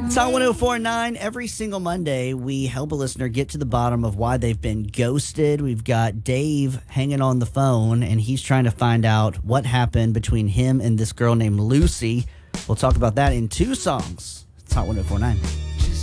It's on 1049. Every single Monday, we help a listener get to the bottom of why they've been ghosted. We've got Dave hanging on the phone, and he's trying to find out what happened between him and this girl named Lucy. We'll talk about that in two songs. It's Hot 1049.